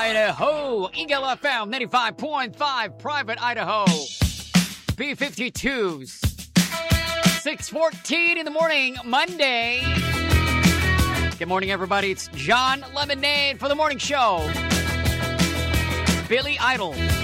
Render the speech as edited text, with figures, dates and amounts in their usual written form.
Idaho. Eagle FM 95.5, Private Idaho. B-52s. 6:14 in the morning, Monday. Good morning, everybody. It's John Lemonade for the morning show. Billy Idol.